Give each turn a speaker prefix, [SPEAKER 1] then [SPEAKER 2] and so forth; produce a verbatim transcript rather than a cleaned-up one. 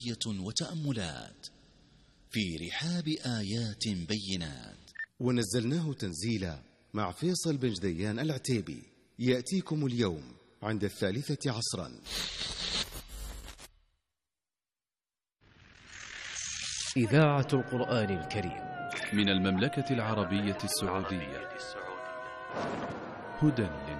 [SPEAKER 1] وتأملات في رحاب آيات بينات،
[SPEAKER 2] ونزلناه تنزيلا مع فيصل بن جديان العتيبي، يأتيكم اليوم عند الثالثة عصرا.
[SPEAKER 3] إذاعة القرآن الكريم
[SPEAKER 4] من المملكة العربية السعودية، هدى